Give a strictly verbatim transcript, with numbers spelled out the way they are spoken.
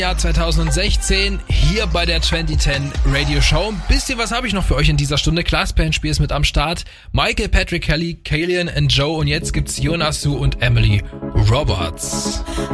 Jahr zweitausendsechzehn hier bei der zwanzig zehn Radio Show. Ein bisschen was habe ich noch für euch in dieser Stunde. Class Band ist mit am Start. Michael Patrick Kelly, Kalian und Joe und jetzt gibt's Jonas Su und Emily Roberts.